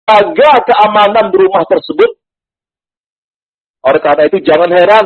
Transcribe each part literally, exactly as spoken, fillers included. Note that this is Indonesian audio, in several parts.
menjaga keamanan di rumah tersebut. Oleh karena itu jangan heran.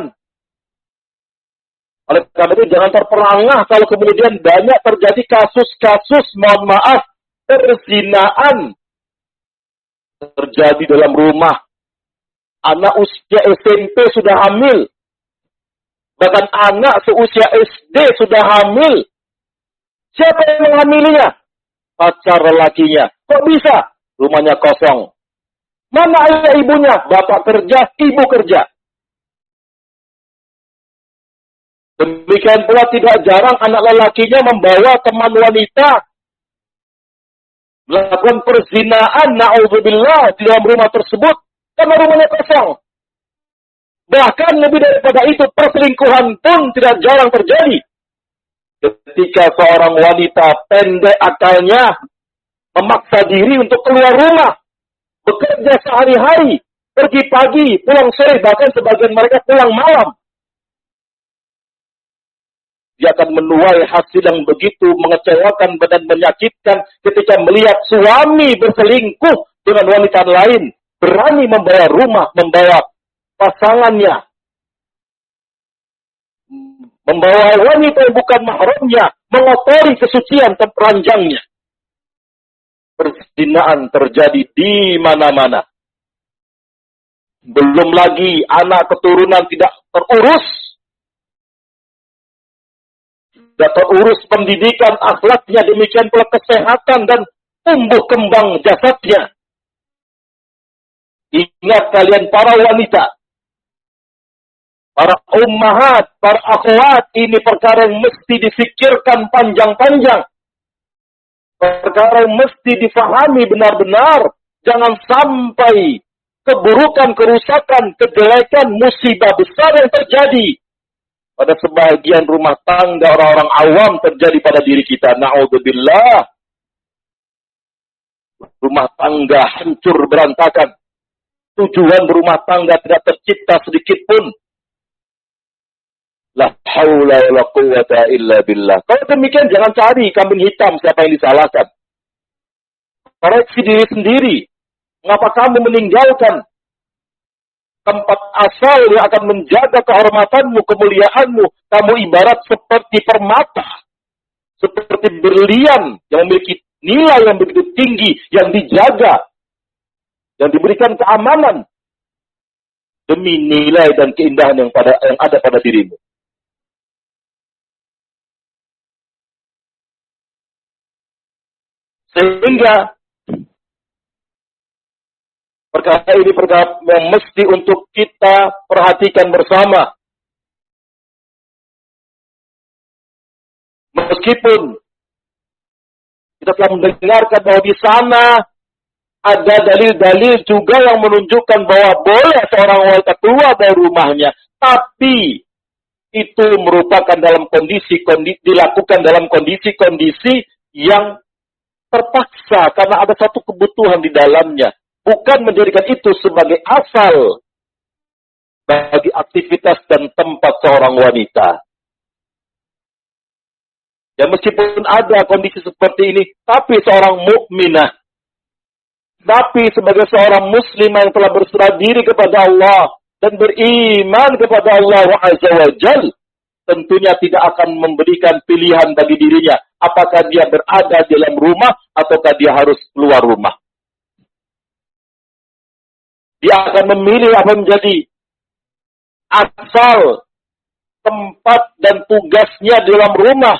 Oleh karena itu jangan terperangah kalau kemudian banyak terjadi kasus-kasus, mohon maaf, perzinaan terjadi dalam rumah. Anak usia S M P sudah hamil. Bahkan anak seusia S D sudah hamil. Siapa yang menghamilinya? Pacar lelakinya. Kok bisa? Rumahnya kosong. Mana ayah ibunya? Bapak kerja, ibu kerja. Demikian pula tidak jarang anak lelakinya membawa teman wanita melakukan perzinaan, na'udzubillah, di dalam rumah tersebut karena rumahnya kosong. Bahkan lebih daripada itu, perselingkuhan pun tidak jarang terjadi. Ketika seorang wanita pendek akalnya memaksa diri untuk keluar rumah, bekerja sehari-hari, pergi pagi, pulang sore, bahkan sebagian mereka pulang malam. Dia akan menuai hasil yang begitu mengecewakan dan menyakitkan ketika melihat suami berselingkuh dengan wanita lain, berani membawa rumah, membawa pasangannya, membawa wanita yang bukan mahramnya, mengotori kesucian ranjangnya. Perzinaan terjadi di mana-mana. Belum lagi anak keturunan tidak terurus. Tidak terurus pendidikan akhlaknya, demikian pula kesehatan dan tumbuh kembang jasadnya. Ingat kalian para wanita, para ummahat, para akhwat, ini perkara yang mesti difikirkan panjang-panjang. Perkara yang mesti difahami benar-benar. Jangan sampai keburukan, kerusakan, kejelekan, musibah besar yang terjadi pada sebagian rumah tangga orang-orang awam terjadi pada diri kita. Na'udzubillah. Rumah tangga hancur berantakan. Tujuan berumah tangga tidak tercipta sedikit pun. La haula wa la quwwata illa billah. Kalau demikian jangan cari kambing hitam siapa yang disalahkan. Koreksi diri sendiri. Mengapa kamu meninggalkan tempat asal yang akan menjaga kehormatanmu, kemuliaanmu? Kamu ibarat seperti permata, seperti berlian yang memiliki nilai yang begitu tinggi, yang dijaga, yang diberikan keamanan demi nilai dan keindahan yang pada yang ada pada dirimu. Sehingga perkara ini perkara yang mesti untuk kita perhatikan bersama. Meskipun kita telah mendengarkan bahwa di sana ada dalil-dalil juga yang menunjukkan bahwa boleh seorang wanita keluar dari rumahnya, tapi itu merupakan dalam kondisi, kondisi dilakukan dalam kondisi-kondisi yang terpaksa karena ada satu kebutuhan di dalamnya. Bukan menjadikan itu sebagai asal bagi aktivitas dan tempat seorang wanita. Ya meskipun ada kondisi seperti ini, tapi seorang mukminah, tapi sebagai seorang muslimah yang telah berserah diri kepada Allah dan beriman kepada Allah Azza wa Jalla, tentunya tidak akan memberikan pilihan bagi dirinya apakah dia berada di dalam rumah ataukah dia harus keluar rumah. Dia akan memilih apa menjadi asal tempat dan tugasnya di dalam rumah.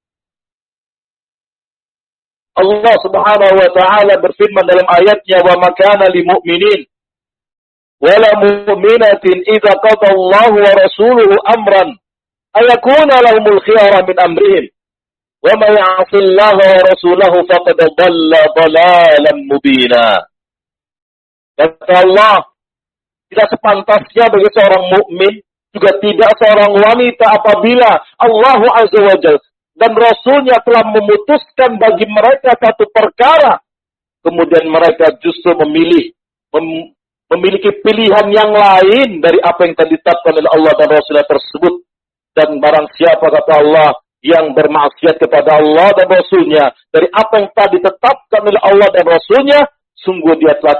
Allah Subhanahu wa taala berfirman dalam ayatnya, "Wa ma kana lil mu'minin wa la mu'minatin idza qada Allahu wa rasuluhu amran ayakuna lahumul khiyara min amrihim wa may ya'si Allah wa rasulahu faqad dhalla dhalalan mubina." Kata Allah, tidak sepantasnya bagi seorang mukmin, juga tidak seorang wanita apabila Allah Azza wa Jalla dan Rasulnya telah memutuskan bagi mereka satu perkara, kemudian mereka justru memilih mem, memiliki pilihan yang lain dari apa yang telah ditetapkan oleh Allah dan Rasulnya tersebut. Dan barang siapa, kata Allah, yang bermaksiat kepada Allah dan Rasulnya dari apa yang telah ditetapkan oleh Allah dan Rasulnya, sungguh dia telah